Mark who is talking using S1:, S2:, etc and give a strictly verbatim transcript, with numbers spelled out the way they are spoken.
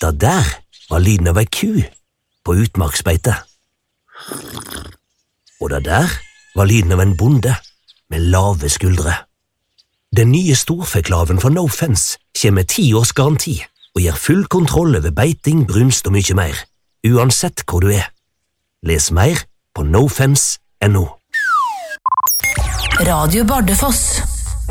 S1: Det der var lyden av ei ku på utmarksbeite. Og det der var lyden av en bonde med lave skuldre. Den nye storfeklaven fra No Fence kommer med ti års garanti og gir full kontroll over beiting, brunst og mye mer, uansett hvor du er. Les mer på nofence punktum no.
S2: Radio Bardufoss.